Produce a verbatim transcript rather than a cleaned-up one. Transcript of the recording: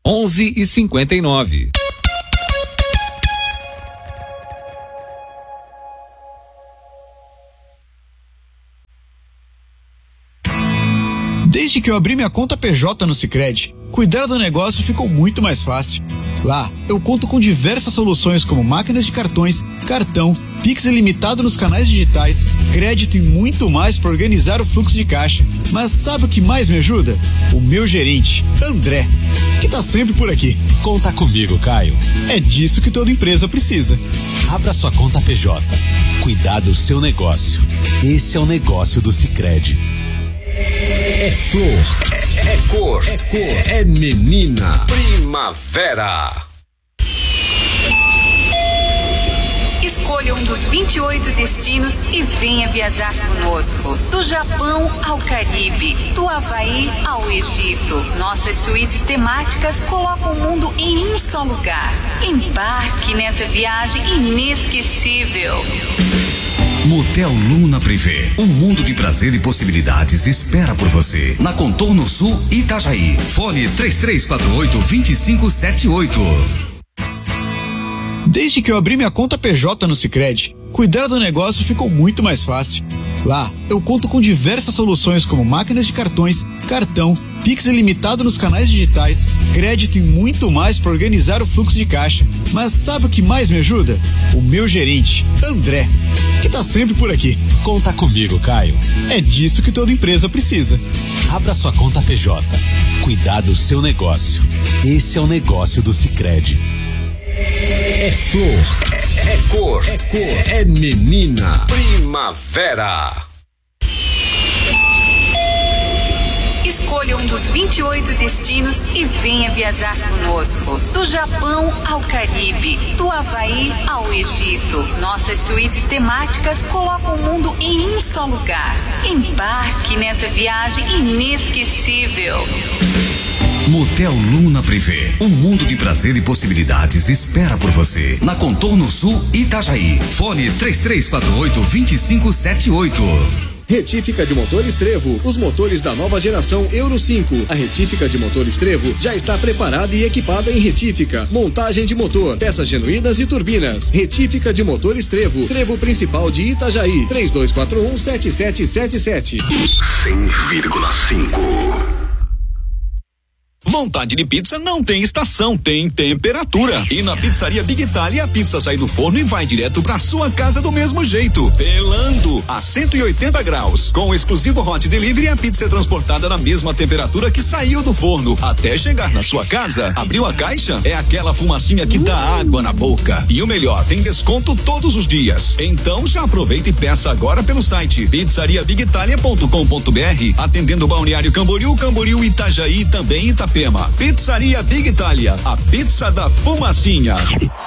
onze e cinquenta e nove. Desde que eu abri minha conta P J no Sicredi, cuidar do negócio ficou muito mais fácil. Lá, eu conto com diversas soluções como máquinas de cartões, cartão, Pix ilimitado nos canais digitais, crédito e muito mais para organizar o fluxo de caixa. Mas sabe o que mais me ajuda? O meu gerente, André, que tá sempre por aqui. Conta comigo, Caio. É disso que toda empresa precisa. Abra sua conta P J. Cuidar do seu negócio. Esse é o negócio do Sicredi. É flor, é, é cor, é cor, é menina. Primavera. Escolha um dos vinte e oito destinos e venha viajar conosco. Do Japão ao Caribe, do Havaí ao Egito. Nossas suítes temáticas colocam o mundo em um só lugar. Embarque nessa viagem inesquecível. Motel Luna Privé, um mundo de prazer e possibilidades espera por você. Na Contorno Sul, Itajaí. Fone três três quatro oito, dois cinco sete oito. Desde que eu abri minha conta P J no Sicredi, cuidar do negócio ficou muito mais fácil. Lá, eu conto com diversas soluções como máquinas de cartões, cartão, Pix ilimitado nos canais digitais, crédito e muito mais para organizar o fluxo de caixa. Mas sabe o que mais me ajuda? O meu gerente, André, que tá sempre por aqui. Conta comigo, Caio. É disso que toda empresa precisa. Abra sua conta P J. Cuidar do seu negócio. Esse é o negócio do Sicredi. É flor, é, é cor, é cor, é menina. Primavera. Escolha um dos vinte e oito destinos e venha viajar conosco. Do Japão ao Caribe, do Havaí ao Egito. Nossas suítes temáticas colocam o mundo em um só lugar. Embarque nessa viagem inesquecível. Motel Luna Privé, um mundo de prazer e possibilidades espera por você. Na Contorno Sul, Itajaí. Fone três três quatro oito, dois cinco sete oito. Retífica de motores Trevo, os motores da nova geração Euro cinco. A retífica de motores Trevo já está preparada e equipada em retífica, montagem de motor, peças genuínas e turbinas. Retífica de motores Trevo, Trevo principal de Itajaí, três dois quatro um, sete sete sete sete. cem vírgula cinco. Vontade de pizza não tem estação, tem temperatura. E na Pizzaria Big Italia, a pizza sai do forno e vai direto pra sua casa do mesmo jeito, pelando a cento e oitenta graus. Com o exclusivo Hot Delivery, a pizza é transportada na mesma temperatura que saiu do forno, até chegar na sua casa. Abriu a caixa? É aquela fumacinha que dá água na boca. E o melhor, tem desconto todos os dias. Então já aproveita e peça agora pelo site pizzaria big italia ponto com ponto br, atendendo Balneário Camboriú, Camboriú, Itajaí e também Itapema. Pizzaria Big Italia, a pizza da fumacinha.